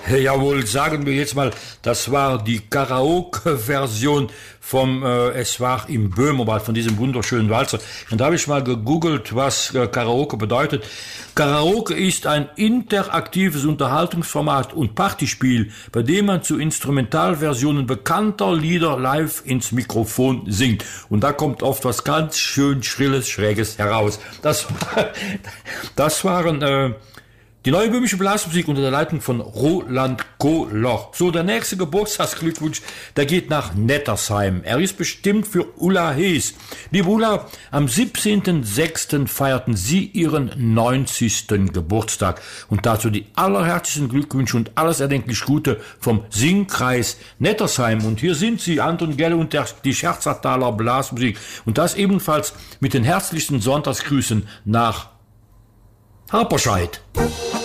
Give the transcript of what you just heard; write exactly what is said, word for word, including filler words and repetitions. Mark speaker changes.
Speaker 1: Jawohl, sagen wir jetzt mal, das war die Karaoke-Version vom äh, Es war im Böhmerwald, von diesem wunderschönen Walzer. Und da habe ich mal gegoogelt, was äh, Karaoke bedeutet. Karaoke ist ein interaktives Unterhaltungsformat und Partyspiel, bei dem man zu Instrumentalversionen bekannter Lieder live ins Mikrofon singt. Und da kommt oft was ganz schön Schrilles, Schräges heraus. Das, das waren... Äh, Die neue böhmische Blasmusik unter der Leitung von Roland Kohler. So, der nächste Geburtstagsglückwunsch, der geht nach Nettersheim. Er ist bestimmt für Ulla Hees. Liebe Ulla, am siebzehnten sechsten feierten Sie Ihren neunzigsten Geburtstag. Und dazu die allerherzlichsten Glückwünsche und alles erdenklich Gute vom Singkreis Nettersheim. Und hier sind Sie, Anton Gelle und der, die Scherzertaler Blasmusik. Und das ebenfalls mit den herzlichsten Sonntagsgrüßen nach Harperscheid.